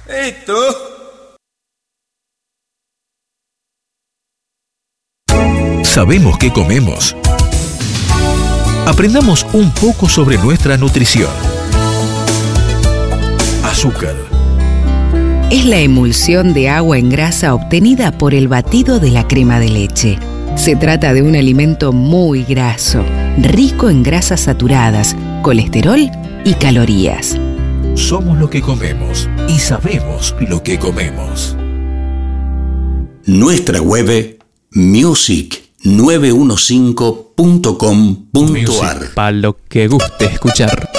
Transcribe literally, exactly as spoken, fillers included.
Esto. Sabemos qué comemos. Aprendamos un poco sobre nuestra nutrición. Azúcar. Es la emulsión de agua en grasa obtenida por el batido de la crema de leche. Se trata de un alimento muy graso, rico en grasas saturadas, colesterol y calorías. Somos lo que comemos y sabemos lo que comemos. Nuestra web music nueve uno cinco punto com punto ar. Para lo que guste escuchar.